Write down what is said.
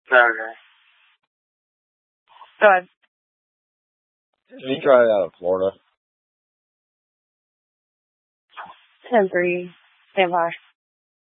Okay. Go ahead. You tried it out in Florida. 10-3. Stand by.